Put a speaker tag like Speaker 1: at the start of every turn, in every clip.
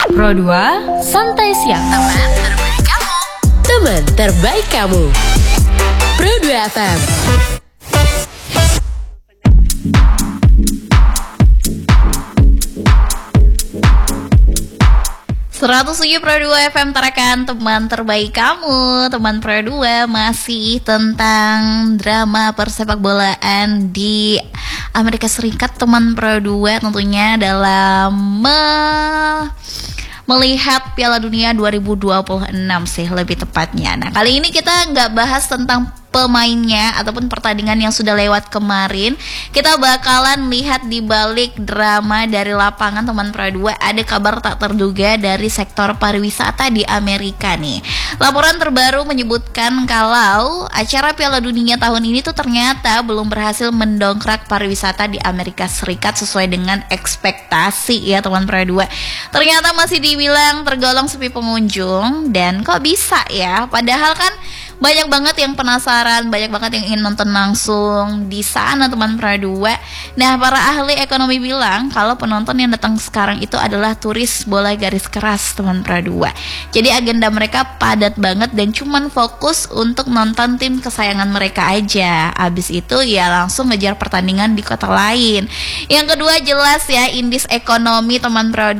Speaker 1: Pro 2 Santai Siang.
Speaker 2: Teman terbaik kamu. Teman terbaik kamu. Pro 2 FM.
Speaker 3: Pro 2 FM tarakan teman terbaik kamu. Teman Pro 2 masih tentang drama persepak bolaan di Amerika Serikat. Teman Pro 2 tentunya dalam melihat Piala Dunia 2026 sih lebih tepatnya. Nah, kali ini kita nggak bahas tentang pemainnya ataupun pertandingan yang sudah lewat kemarin. Kita bakalan lihat di balik drama dari lapangan teman Pro 2. Ada kabar tak terduga dari sektor pariwisata di Amerika nih. Laporan terbaru menyebutkan kalau acara Piala Dunia tahun ini tuh ternyata belum berhasil mendongkrak pariwisata di Amerika Serikat sesuai dengan ekspektasi ya teman Pro 2. Ternyata masih dibilang tergolong sepi pengunjung. Dan kok bisa ya? Padahal kan banyak banget yang penasaran, banyak banget yang ingin nonton langsung di sana teman Pro 2. Nah, para ahli ekonomi bilang kalau penonton yang datang sekarang itu adalah turis bola garis keras teman Pro 2. Jadi agenda mereka padat banget dan cuman fokus untuk nonton tim kesayangan mereka aja. Abis itu ya langsung ngejar pertandingan di kota lain. Yang kedua jelas ya indeks ekonomi teman Pro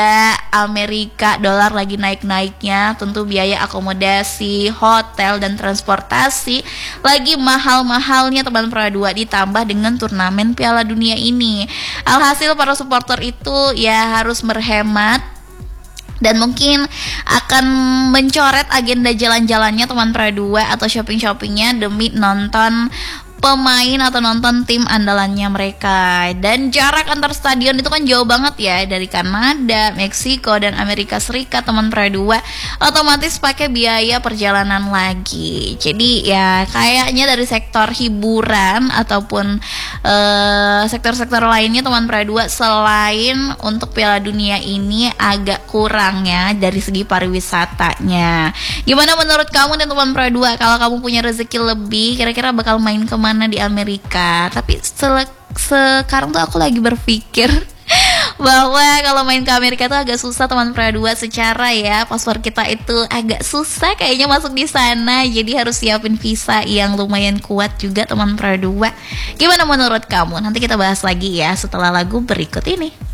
Speaker 3: 2. Amerika dolar lagi naik-naiknya, tentu biaya akomodasi, hotel dan transportasi lagi mahal-mahalnya teman Pro 2 ditambah dengan turnamen Piala Dunia ini. Alhasil para supporter itu ya harus berhemat dan mungkin akan mencoret agenda jalan-jalannya teman Pro 2 atau shopping-shoppingnya demi nonton pemain atau nonton tim andalannya mereka. Dan jarak antar stadion itu kan jauh banget ya, dari Kanada, Meksiko dan Amerika Serikat teman Pro 2. Otomatis pakai biaya perjalanan lagi. Jadi ya kayaknya dari sektor hiburan ataupun sektor-sektor lainnya teman Pro 2 selain untuk Piala Dunia ini agak kurang ya dari segi pariwisatanya. Gimana menurut kamu dan teman Pro 2? Kalau kamu punya rezeki lebih, kira-kira bakal main kemana di Amerika? Tapi sekarang tuh aku lagi berpikir bahwa kalau main ke Amerika tuh agak susah teman Pro 2 secara ya paspor kita itu agak susah kayaknya masuk di sana. Jadi harus siapin visa yang lumayan kuat juga teman Pro 2. Gimana menurut kamu? Nanti kita bahas lagi ya setelah lagu berikut ini.